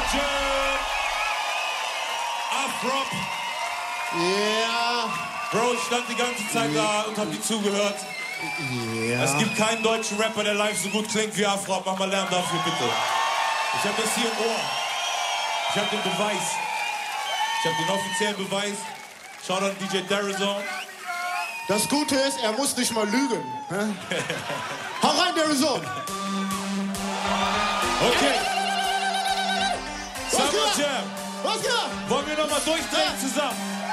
Jam. Afrop. Ja. Bro, ich stand die ganze Zeit da und hab dir zugehört. Ja. Es gibt keinen deutschen Rapper, der live so gut klingt wie Afrop. Mach mal Lärm dafür, bitte. Ich hab das hier im Ohr. Ich hab den Beweis. Ich hab den offiziellen Beweis. Schaut an DJ Darizon. Das Gute ist, er muss nicht mal lügen. Hau rein, Darizon. Okay. Summer Was geht? Jam. Was geht? Wollen wir nochmal durchdrehen zusammen?